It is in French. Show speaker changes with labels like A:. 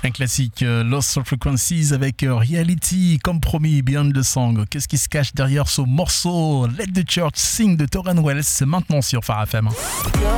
A: Un classique, Lost Soul Frequencies avec Reality, comme promis, Beyond the Song. Qu'est-ce qui se cache derrière ce morceau? Let the Church Sing de Tauren Wells, c'est maintenant sur Phare FM.